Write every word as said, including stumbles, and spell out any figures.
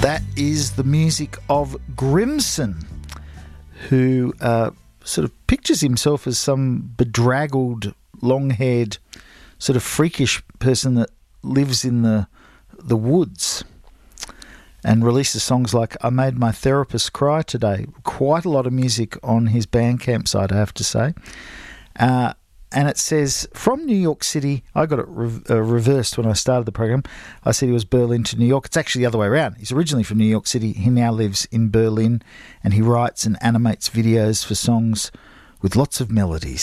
That is the music of Grimson, who uh, sort of pictures himself as some bedraggled, long-haired, sort of freakish person that lives in the the woods and releases songs like I Made My Therapist Cry Today. Quite a lot of music on his Bandcamp site, I have to say. Uh, and it says, from New York City, I got it re- uh, reversed when I started the program. I said he was Berlin to New York. It's actually the other way around. He's originally from New York City. He now lives in Berlin, and he writes and animates videos for songs with lots of melodies.